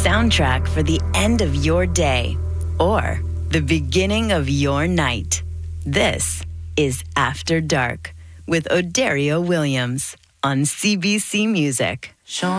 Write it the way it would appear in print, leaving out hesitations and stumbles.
soundtrack for the end of your day or the beginning of your night. This is After Dark with Odario Williams on CBC Music.